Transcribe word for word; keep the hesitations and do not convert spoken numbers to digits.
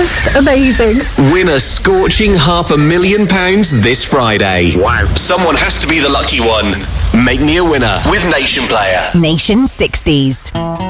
just amazing. Win a scorching half a million pounds this Friday. Wow. Someone has to be the lucky one. Make me a winner with Nation Player. Nation sixties.